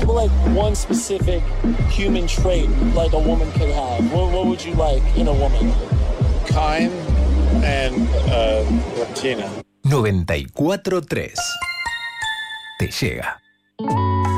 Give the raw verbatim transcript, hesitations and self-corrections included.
about like one specific human trait like a woman could have? What, what would you like in a woman? Kind and uh, Latina. noventa y cuatro tres. Te llega.